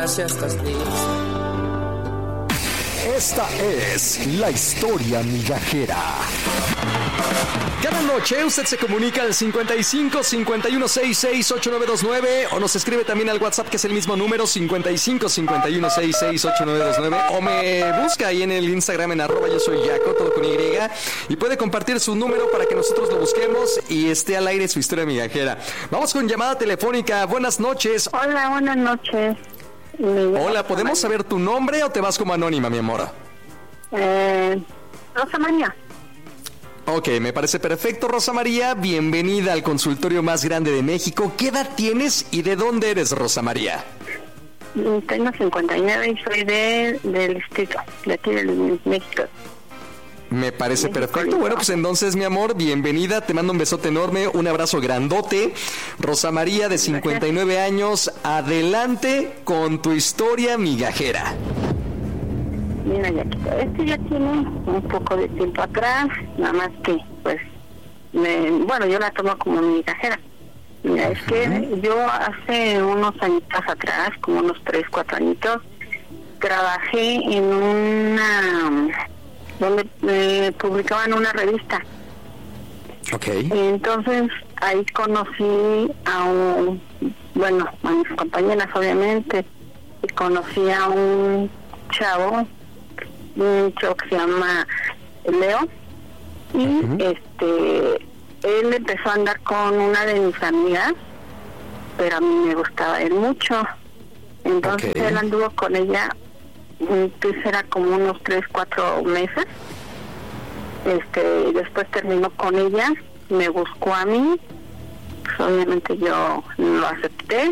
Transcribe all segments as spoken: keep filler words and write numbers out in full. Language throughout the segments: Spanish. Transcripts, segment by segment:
ya estás listo. Esta es la historia migajera. Cada noche usted se comunica al cincuenta y cinco, cincuenta y uno sesenta y seis, ochenta y nueve veintinueve o nos escribe también al WhatsApp, que es el mismo número, cincuenta y cinco, cincuenta y uno sesenta y seis, ochenta y nueve veintinueve, o me busca ahí en el Instagram en arroba yo soy Yaco, todo con Y, y puede compartir su número para que nosotros lo busquemos y esté al aire su historia migajera. Vamos con llamada telefónica. Buenas noches. Hola, buenas noches. Hola, ¿podemos saber tu nombre o te vas como anónima, mi amor? Eh, Rosa María. Ok, me parece perfecto, Rosa María. Bienvenida al consultorio más grande de México. ¿Qué edad tienes y de dónde eres, Rosa María? Tengo cincuenta y nueve y soy de, del distrito, de aquí de México. Me parece perfecto. Bueno, pues entonces, mi amor, bienvenida. Te mando un besote enorme, un abrazo grandote. Rosa María, de cincuenta y nueve años, adelante con tu historia migajera. Mira, ya este ya tiene un poco de tiempo atrás, nada más que, pues, me, bueno, yo la tomo como migajera. Mira, es que yo hace unos añitos atrás, como unos tres, cuatro añitos, trabajé en una... donde eh, publicaban una revista. Ok. Entonces ahí conocí a un, bueno, a mis compañeras obviamente, y conocí a un chavo, un chavo que se llama Leo, y uh-huh. este, él empezó a andar con una de mis amigas, pero a mí me gustaba él mucho, entonces okay. él anduvo con ella. Entonces era como unos tres, cuatro meses. Este, después terminó con ella, me buscó a mí, pues obviamente yo lo acepté.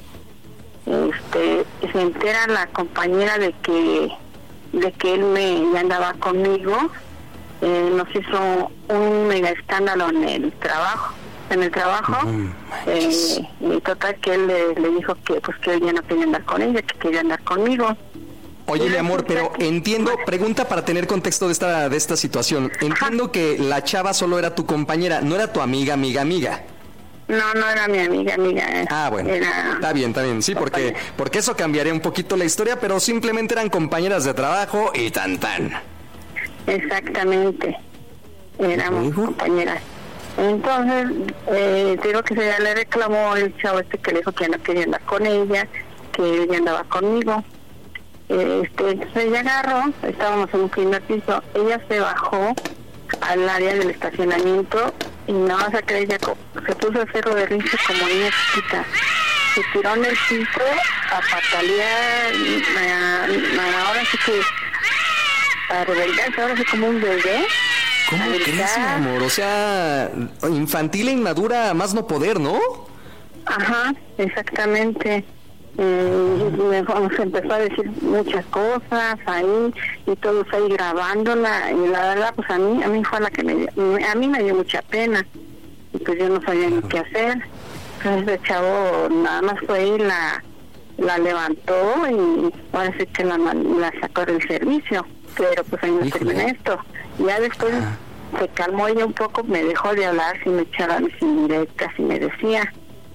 Este, se entera la compañera de que de que él me ya andaba conmigo, eh, nos hizo un mega escándalo en el trabajo, en el trabajo, mm, eh, y total que él le, le dijo que pues que él ya no quería andar con ella, que quería andar conmigo. Oye, mi amor, pero entiendo, pregunta para tener contexto de esta de esta situación. Entiendo que la chava solo era tu compañera, no era tu amiga, amiga, amiga. No, no era mi amiga, amiga. Ah, bueno, era... está bien, está bien, sí, porque, porque eso cambiaría un poquito la historia, pero simplemente eran compañeras de trabajo y tan tan. Exactamente, éramos uh-huh. compañeras. Entonces, eh, digo que se le reclamó el chavo este que le dijo que ya no quería andar con ella, que ella andaba conmigo. Este, entonces ella agarró, estábamos en un primer piso, ella se bajó al área del estacionamiento y nada más a que ella se puso a hacer berrinche como niña chiquita, se tiró en el piso a patalear, a, a, ahora sí que a rebeldarse, ahora sí como un bebé. ¿Cómo crees, mi amor? O sea, infantil e inmadura más no poder, ¿no? Ajá, exactamente. Eh, y se empezó a decir muchas cosas ahí y todos ahí grabándola, y la verdad pues a mí a mí fue la que me a mí me dio mucha pena y pues yo no sabía ni qué hacer. Entonces el chavo nada más fue y la la levantó y ahora sí que la, la sacó del servicio, pero pues ahí no terminé esto. Ya después ah. se calmó ella un poco, me dejó de hablar, si me echaba mis indirectas y me decía,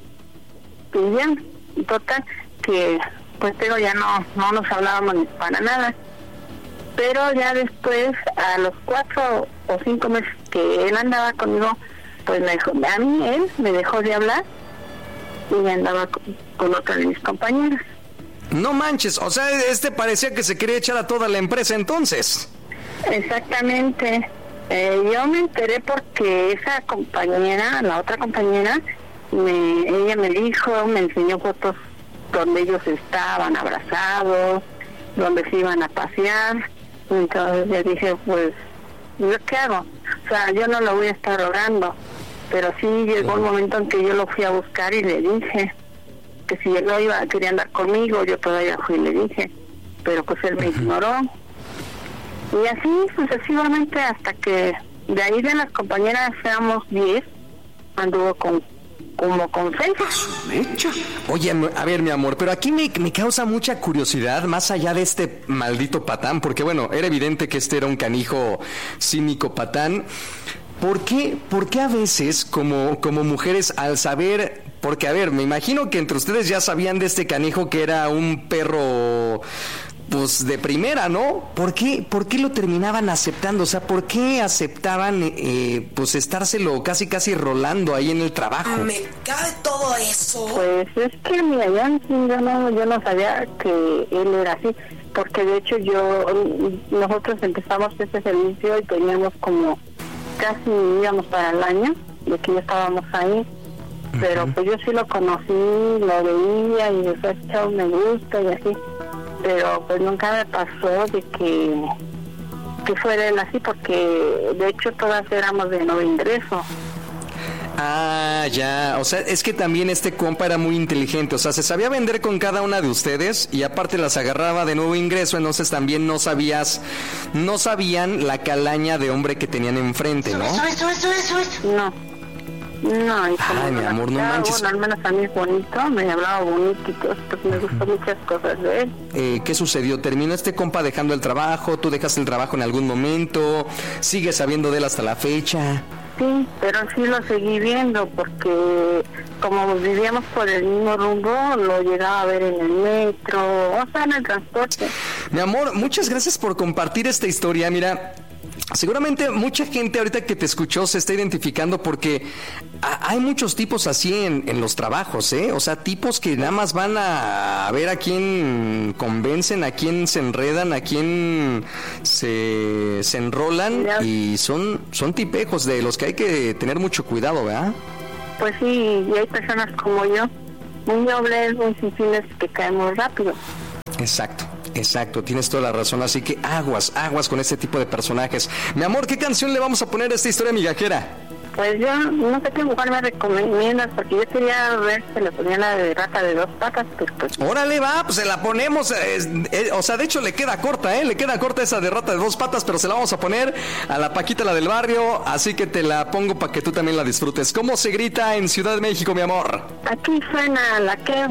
y bien, total que pues pero ya no no nos hablábamos ni para nada, pero ya después a los cuatro o cinco meses que él andaba conmigo, pues me dejó, a mí él me dejó de hablar y andaba con, con otra de mis compañeras. No manches, o sea, este parecía que se quería echar a toda la empresa entonces. Exactamente. Eh, yo me enteré porque esa compañera, la otra compañera, me, ella me dijo, me enseñó fotos donde ellos estaban abrazados, donde se iban a pasear. Entonces yo dije, pues, ¿yo qué hago? O sea, yo no lo voy a estar rogando, pero sí llegó un momento en que yo lo fui a buscar y le dije que si él no iba, quería andar conmigo, yo todavía fui y le dije, pero pues él me ignoró. Y así sucesivamente hasta que de ahí de las compañeras seamos diez, anduvo con como con seis. Oye, a ver, mi amor, pero aquí me, me causa mucha curiosidad, más allá de este maldito patán, porque bueno, era evidente que este era un canijo cínico patán. ¿Por qué, por qué a veces como, como mujeres, al saber Porque, a ver, me imagino que entre ustedes ya sabían de este canijo que era un perro, pues, de primera, ¿no? ¿Por qué, por qué lo terminaban aceptando? O sea, ¿por qué aceptaban, eh, pues, estárselo casi, casi rolando ahí en el trabajo? Me cae todo eso. Pues es que, mira, yo, yo, no, yo no sabía que él era así, porque de hecho yo, nosotros empezamos este servicio y teníamos como casi íbamos para el año de que ya estábamos ahí, pero uh-huh. pues yo sí lo conocí, lo veía y después chao me gusta y así, pero pues nunca me pasó de que que fuera él así, porque de hecho todas éramos de nuevo ingreso. Ah, ya, o sea, es que también este compa era muy inteligente, o sea, se sabía vender con cada una de ustedes y aparte las agarraba de nuevo ingreso, entonces también no sabías, no sabían la calaña de hombre que tenían enfrente, ¿no? Eso, eso, eso, eso, eso. No, no. Y Ay, mi amor, no manches. Bueno, al menos a mí es bonito, me hablaba bonito y todo, pues me gustan muchas cosas de él. Eh, ¿Qué sucedió? ¿Terminó este compa dejando el trabajo? ¿Tú dejaste el trabajo en algún momento? ¿Sigues sabiendo de él hasta la fecha? Sí, pero sí lo seguí viendo porque como vivíamos por el mismo rumbo, lo llegaba a ver en el metro, o sea, en el transporte. Mi amor, muchas gracias por compartir esta historia. Mira, seguramente mucha gente ahorita que te escuchó se está identificando porque a- hay muchos tipos así en, en los trabajos, ¿eh? O sea, tipos que nada más van a, a ver a quién convencen, a quién se enredan, a quién se, se enrolan Ya. y son, son tipejos de los que hay que tener mucho cuidado, ¿verdad? Pues sí, y hay personas como yo, muy nobles, muy sensibles, que caen muy rápido. Exacto. Exacto, tienes toda la razón, así que aguas, aguas con este tipo de personajes. Mi amor, ¿qué canción le vamos a poner a esta historia migajera? Pues yo no sé qué mujer me recomiendas, porque yo quería ver si le ponía la de rata de dos patas, pero pues... Órale, va, pues se la ponemos, eh, eh, o sea, de hecho le queda corta, ¿eh? Le queda corta esa de rata de dos patas, pero se la vamos a poner a la Paquita, la del barrio, así que te la pongo para que tú también la disfrutes. ¿Cómo se grita en Ciudad de México, mi amor? Aquí suena la que